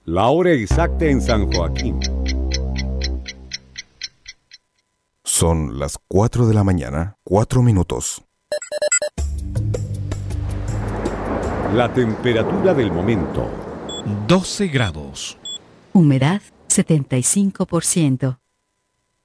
La hora exacta en San Joaquín. Son las 4 de la mañana, 4 minutos. La temperatura del momento. 12 grados. Humedad 75%.